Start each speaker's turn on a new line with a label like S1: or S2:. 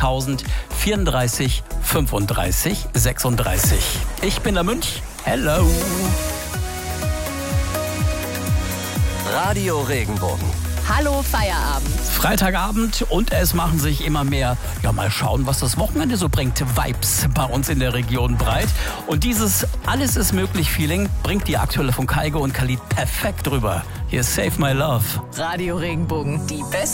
S1: 03000 34 35 36. Ich bin der Münch. Hello.
S2: Radio Regenbogen.
S3: Hallo Feierabend.
S1: Freitagabend und es machen sich immer mehr, ja mal schauen, was das Wochenende so bringt, Vibes bei uns in der Region breit. Und dieses Alles ist möglich Feeling bringt die aktuelle von Kaigo und Khalid perfekt rüber. Hier ist Save My Love.
S3: Radio Regenbogen, die beste